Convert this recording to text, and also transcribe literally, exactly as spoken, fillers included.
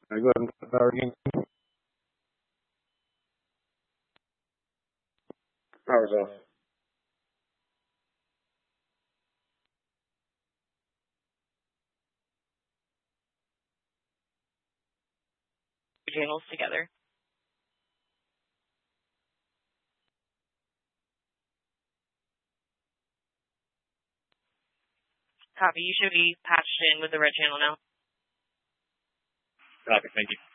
I go ahead and put power again. Power's off. Channels together. Copy. You should be patched in with the red channel now. Copy. Thank you.